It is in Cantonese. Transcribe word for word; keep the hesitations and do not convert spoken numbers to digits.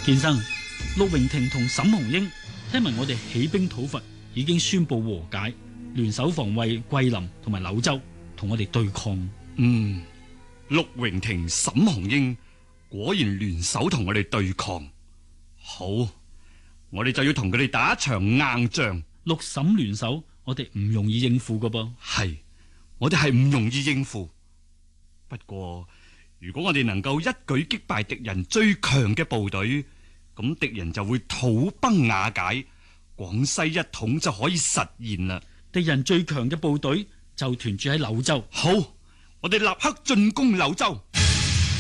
先生，陸榮廷同沈鴻英聽聞我哋起兵討伐，已經宣布和解，聯手防衛桂林同埋柳州，同我哋對抗。 嗯，陸榮廷、沈鴻英果然聯手同我哋對抗。好，我哋就要同佢哋打一場硬仗。 陸沈聯手，我哋唔容易應付噶噃。 係，我哋係唔容易應付。不過如果我哋能夠一舉擊敗敵人最強嘅部隊，咁敵人就會土崩瓦解，廣西一統就可以實現啦。 敵人最強嘅部隊就屯駐喺柳州。 好，我哋立刻進攻柳州。